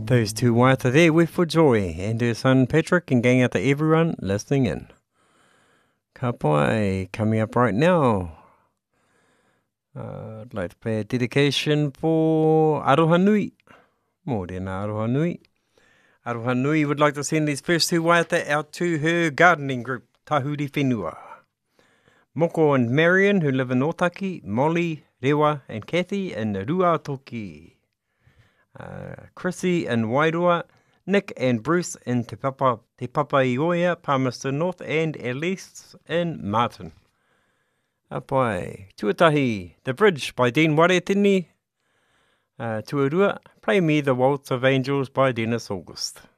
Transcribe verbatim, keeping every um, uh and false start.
Those two waiata there with for Joy and her son Patrick, and going out to everyone listening in. Ka pai, coming up right now. Uh, I'd like to play a dedication for Aroha Nui. More than Aroha Nui. Aroha Nui would like to send these first two waiata out to her gardening group, Tahuri Whenua. Moko and Marion, who live in Otaki, Molly, Rewa and Kathy in Ruatoki. Uh, Chrissy and Wairua, Nick and Bruce in Te Papa, Te Papaioia, Palmerston North, and Elise in Martin. Apai, Tuatahi, The Bridge by Dean Waretini. Uh, Tuarua, Play Me the Waltz of Angels by Dennis August.